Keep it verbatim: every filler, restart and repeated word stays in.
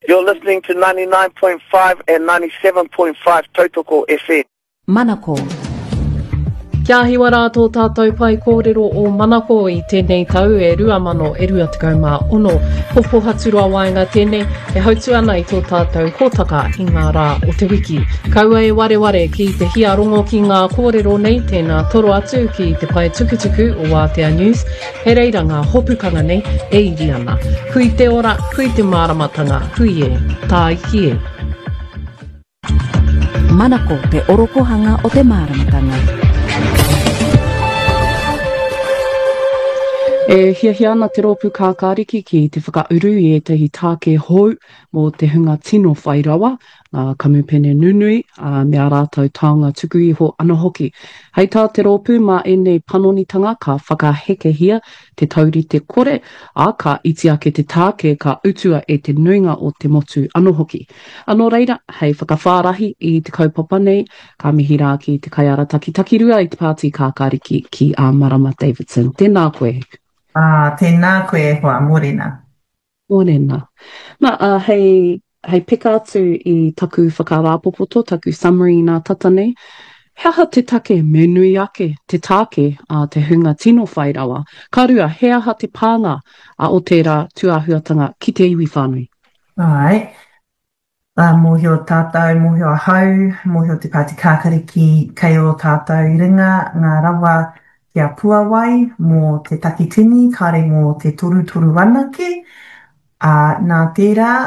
You're listening to ninety-nine point five and ninety-seven point five Tautoko F M. Manako. Kia hiwa rātou tātou pai kōrero o Manako i tēnei tau e rua mano e rua tekau mā ono. Popo haturua waenga tēnei e hautu ana i tō tātou hōtaka i ngā rā o te wiki. Kaua e ware ware ki te hia rongo ki ngā kōrero nei tēnā toro atu ki te pai tukutuku o Wātea News. He reira ngā hopukanga nei e iri ana. Hui te ora, hui te māramatanga, hui e, tā iki e. Manako te orokohanga o te māramatanga. E hia hia ana te rōpū kākāriki ki te whakauru i e tehi tāke hou mō te hunga tino whairawa, ngā kamupene nunui, a mea rātou taonga tuku iho ana hoki. Hei tā te rōpū mā ēnei panonitanga ka whakahekehia te tauri te kore, a ka iti ake te tāke ka utua e te nuinga o te motu ano hoki. Anō reira, hei whakawhārahi i te kaupapa nei, ka mihi rā ki te kaiara taki takirua i te pāti kākāriki ki a Marama Davidson. Tēnā koe. Ah, tēnā koe hoa, morena. Morena. Ma, uh, hei, hei peka atu i taku whakarāpopoto, taku summary nā tata nei. Heaha te take me nui ake, te tāke a te hunga tino whairawa. Karua, heaha te pānga a o tērā tuahuatanga ki te iwi whānui. Ai, uh, mōhio tātou, mōhio ahau, mōhio te pāti kākariki kei o tātou i ringa, ngā rawa, kia puawai mō te takitini, kare mō te toru toru anake. Uh, nā tērā,